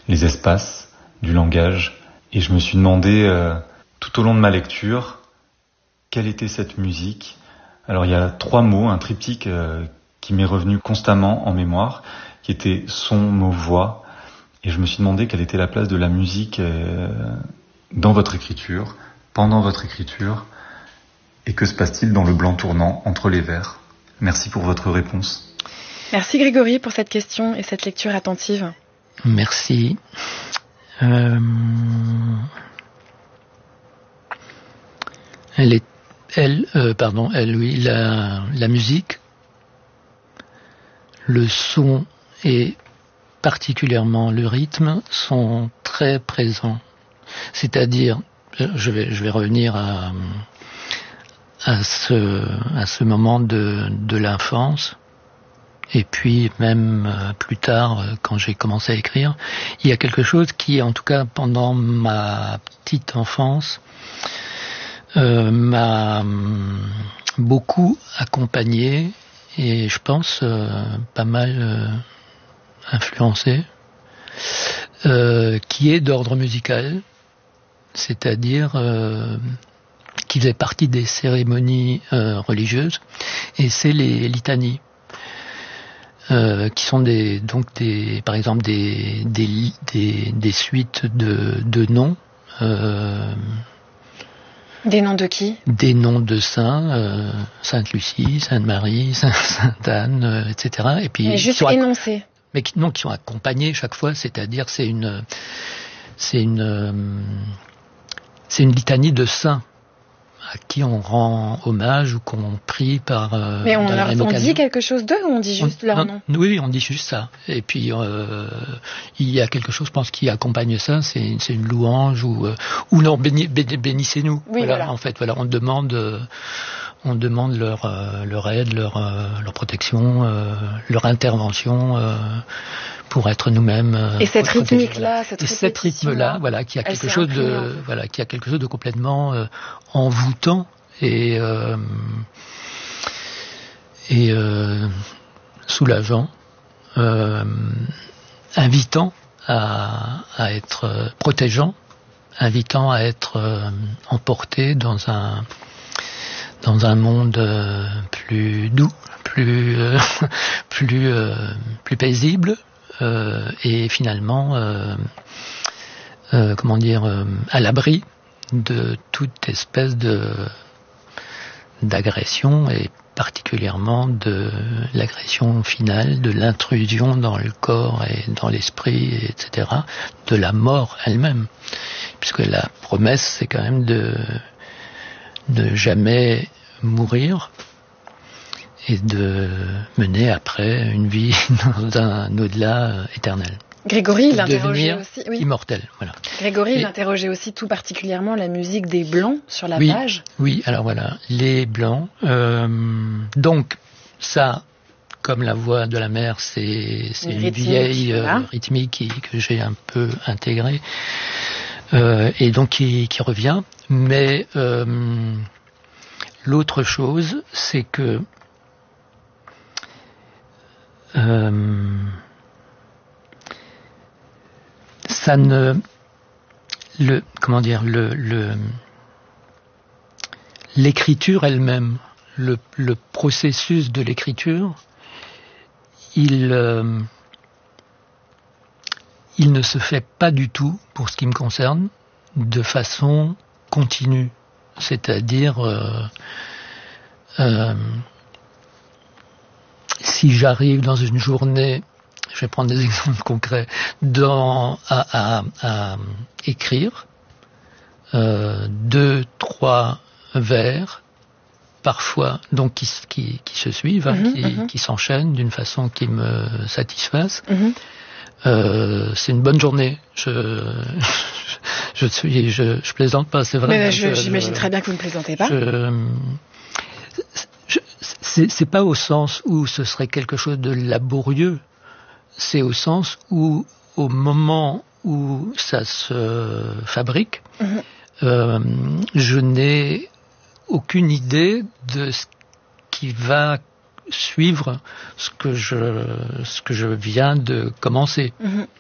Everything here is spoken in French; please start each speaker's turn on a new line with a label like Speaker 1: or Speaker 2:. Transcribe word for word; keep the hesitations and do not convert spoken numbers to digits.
Speaker 1: les espaces, du langage. Et je me suis demandé, euh, tout au long de ma lecture, quelle était cette musique. Alors il y a trois mots, un triptyque euh, qui m'est revenu constamment en mémoire, qui était son, mots, voix. Et je me suis demandé quelle était la place de la musique euh, dans votre écriture, pendant votre écriture, et que se passe-t-il dans le blanc tournant entre les vers. Merci pour votre réponse.
Speaker 2: Merci Grégory pour cette question et cette lecture attentive.
Speaker 3: Merci. Euh... Elle est, elle, euh, pardon, elle, oui, la, la musique, le son et particulièrement le rythme sont très présents. C'est-à-dire, je vais, je vais revenir à, à ce, à ce moment de, de l'enfance. Et puis même plus tard, quand j'ai commencé à écrire, il y a quelque chose qui, en tout cas pendant ma petite enfance, euh, m'a beaucoup accompagné et je pense euh, pas mal euh, influencé, euh, qui est d'ordre musical, c'est-à-dire euh, qui faisait partie des cérémonies euh, religieuses, et c'est les litanies. Euh, qui sont des, donc des, par exemple des, des, des, des suites de, de noms. Euh,
Speaker 2: des noms de qui ?
Speaker 3: Des noms de saints, euh, Sainte Lucie, Sainte Marie, Sainte Anne, euh, et cetera. Et puis
Speaker 2: mais juste énoncés. Acc-
Speaker 3: mais qui, non, qui sont accompagnés chaque fois, c'est-à-dire c'est une, c'est une, euh, c'est une litanie de saints à qui on rend hommage ou qu'on prie par... Euh,
Speaker 2: Mais on, leur, on dit quelque chose d'eux ou on dit juste
Speaker 3: on,
Speaker 2: leur
Speaker 3: non,
Speaker 2: nom ?
Speaker 3: Oui, on dit juste ça. Et puis, euh, il y a quelque chose, je pense, qui accompagne ça, c'est, c'est une louange ou, euh, ou non, béni, béni, bénissez-nous.
Speaker 2: Oui,
Speaker 3: voilà,
Speaker 2: voilà.
Speaker 3: En fait, voilà, on demande... Euh, on demande leur, euh, leur aide, leur, euh, leur protection, euh, leur intervention euh, pour être nous-mêmes. Euh,
Speaker 2: et cette rythmique-là, cette,
Speaker 3: et cette rythme-là, voilà, qui a quelque chose de, voilà, qui a quelque chose de complètement euh, envoûtant et euh, et euh, soulageant, euh, invitant à, à être euh, protégeant, invitant à être euh, emporté dans un dans un monde euh, plus doux, plus euh, plus euh, plus paisible euh, et finalement euh, euh, comment dire euh, à l'abri de toute espèce de d'agression et particulièrement de l'agression finale, de l'intrusion dans le corps et dans l'esprit, et cetera, de la mort elle-même, puisque la promesse c'est quand même de de jamais mourir et de mener après une vie dans un au-delà éternel.
Speaker 2: Grégory, il interrogeait aussi, oui.
Speaker 3: Immortel, voilà.
Speaker 2: Grégory, il interrogeait aussi tout particulièrement la musique des Blancs sur la
Speaker 3: oui,
Speaker 2: page.
Speaker 3: Oui, alors voilà, les Blancs. Euh, donc ça, comme la voix de la mer, c'est, c'est une, une rythmique, vieille voilà. euh, rythmique qui, que j'ai un peu intégrée. Euh, et donc qui, qui revient, mais euh, l'autre chose, c'est que euh, ça ne, le, comment dire, le, le, l'écriture elle-même, le, le processus de l'écriture, il euh, il ne se fait pas du tout, pour ce qui me concerne, de façon continue. C'est-à-dire, euh, euh, si j'arrive dans une journée, je vais prendre des exemples concrets, dans, à, à, à écrire euh, deux, trois vers, parfois, donc qui, qui, qui se suivent, hein, mm-hmm, qui, mm-hmm. qui s'enchaînent d'une façon qui me satisfasse, mm-hmm. Euh, c'est une bonne journée. Je, je, je, je, je plaisante pas, c'est vrai.
Speaker 2: Mais je, je, j'imagine je, très bien que vous ne plaisantez pas.
Speaker 3: Je, je, c'est, c'est pas au sens où ce serait quelque chose de laborieux. C'est au sens où, au moment où ça se fabrique, mm-hmm. euh, je n'ai aucune idée de ce qui va suivre ce que je ce que je viens de commencer.
Speaker 2: Mmh.